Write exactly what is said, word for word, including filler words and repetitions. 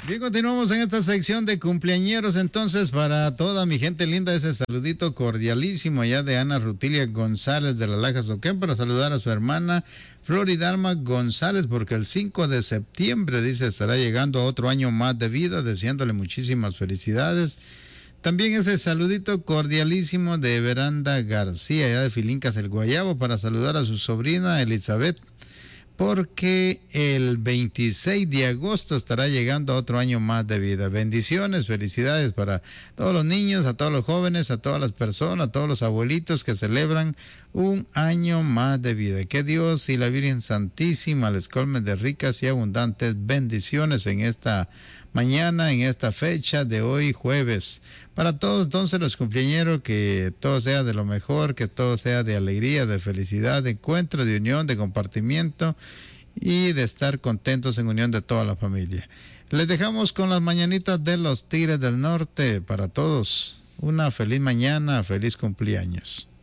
Bien, continuamos en esta sección de cumpleañeros. Entonces, para toda mi gente linda, ese saludito cordialísimo allá de Ana Rutilia González de la Laja Soquén para saludar a su hermana Floridalma González, porque el cinco de septiembre, dice, estará llegando a otro año más de vida, deseándole muchísimas felicidades. También ese saludito cordialísimo de Veranda García, allá de Filincas El Guayabo, para saludar a su sobrina Elizabeth, porque el veintiséis de agosto estará llegando a otro año más de vida. Bendiciones, felicidades para todos los niños, a todos los jóvenes, a todas las personas, a todos los abuelitos que celebran un año más de vida. Que Dios y la Virgen Santísima les colmen de ricas y abundantes bendiciones en esta mañana, en esta fecha de hoy jueves. Para todos entonces los cumpleañeros, que todo sea de lo mejor, que todo sea de alegría, de felicidad, de encuentro, de unión, de compartimiento y de estar contentos en unión de toda la familia. Les dejamos con las mañanitas de los Tigres del Norte para todos. Una feliz mañana, feliz cumpleaños.